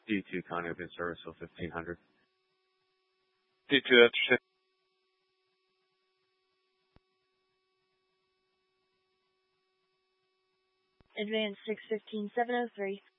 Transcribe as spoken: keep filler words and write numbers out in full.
D two Conneaut in service till fifteen hundred. D two, that's Advance six fifteen seven oh three.